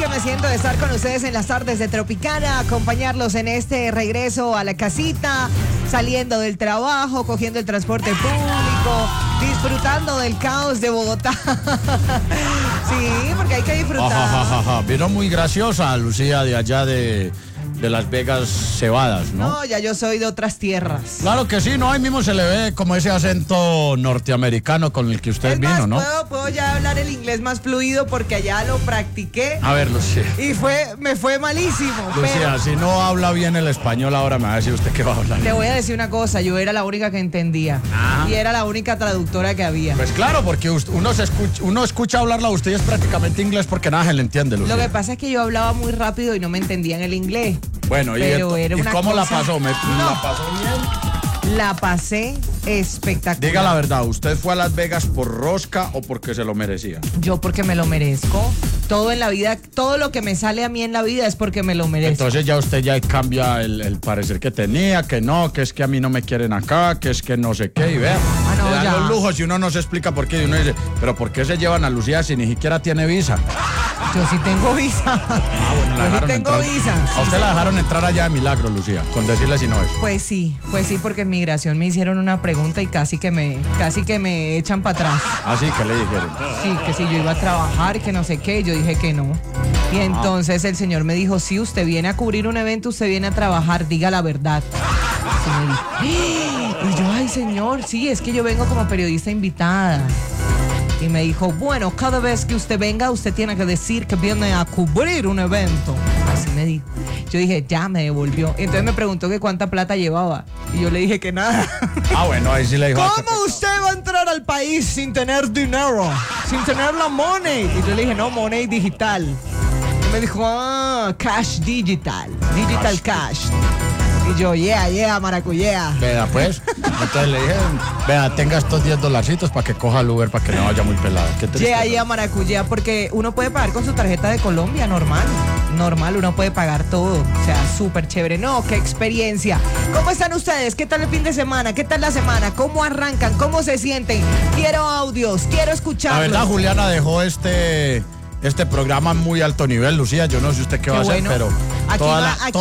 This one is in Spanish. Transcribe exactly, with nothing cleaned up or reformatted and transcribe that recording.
que me siento de estar con ustedes en las tardes de Tropicana, acompañarlos en este regreso a la casita, saliendo del trabajo, cogiendo el transporte público, disfrutando del caos de Bogotá. Sí, porque hay que disfrutar. Ajá, ajá, ajá. Vino muy graciosa Lucía de allá de, de Las Vegas Cebadas, ¿no? No, ya yo soy de otras tierras. Claro que sí, ¿no? Ahí mismo se le ve como ese acento norteamericano con el que usted Es vino, más, ¿no? puedo, puedo ya hablar el inglés más fluido porque allá lo practiqué. A ver, Lucía. Y fue, me fue malísimo. Lucía, Pero si no habla bien el español ahora me va a decir usted que va a hablar. le voy a decir una cosa, yo era la única que entendía. Ajá. Y era la única traductora que había. Pues claro, porque usted- uno, se escucha, uno escucha hablarla a usted y es prácticamente inglés porque nada se le entiende, Lucía. Lo que pasa es que yo hablaba muy rápido y no me entendían el inglés. Bueno, ¿y, Pero ento- era ¿y una cómo la cosa- pasó? ¿Me, No. ¿La pasó bien? La pasé espectacular. Diga la verdad, ¿usted fue a Las Vegas por rosca o porque se lo merecía? Yo porque me lo merezco. Todo en la vida, todo lo que me sale a mí en la vida es porque me lo merezco. Entonces ya usted ya cambia el, el parecer que tenía, que no, que es que a mí no me quieren acá, que es que no sé qué, y vea, Ah, no, le dan ya. los lujos y uno no se explica por qué, y uno dice, pero ¿por qué se llevan a Lucía si ni siquiera tiene visa? Yo sí tengo visa. Ah, bueno, Yo sí dejaron tengo entrar. visa. A usted la dejaron entrar allá de milagro, Lucía, con decirle si no es. Pues sí, pues sí, porque en migración me hicieron una pregunta y casi que me, casi que me echan para atrás. Así que le dijeron. Sí, que si yo iba a trabajar, que no sé qué, yo dije que no. Y entonces el señor me dijo, si usted viene a cubrir un evento, usted viene a trabajar, diga la verdad. Así me dijo. Y yo, ay señor, sí, es que yo vengo como periodista invitada. Y me dijo, bueno, cada vez que usted venga, usted tiene que decir que viene a cubrir un evento. Así me dijo. Yo dije, ya, me devolvió. Y entonces me preguntó que cuánta plata llevaba. Y yo le dije que nada. Ah, bueno, ahí sí le dijo. ah, qué ¿Cómo usted va a entrar al país sin tener dinero? Sin tener la money. Y yo le dije, no, money digital. Y me dijo, ah, cash digital. Digital cash. Y yo, yeah, yeah, maracuyea. Vea, pues. Entonces le dije, vea, tenga estos diez dolarcitos para que coja el Uber para que no vaya muy pelada. Qué tristeza. Yeah, yeah, maracuyea, porque uno puede pagar con su tarjeta de Colombia, normal. Normal, uno puede pagar todo. O sea, súper chévere. No, qué experiencia. ¿Cómo están ustedes? ¿Qué tal el fin de semana? ¿Qué tal la semana? ¿Cómo arrancan? ¿Cómo se sienten? Quiero audios, quiero escucharlos. La verdad, Juliana dejó este, este programa en muy alto nivel, Lucía. Yo no sé usted qué, Qué va a hacer, bueno. pero Aquí toda va- la, aquí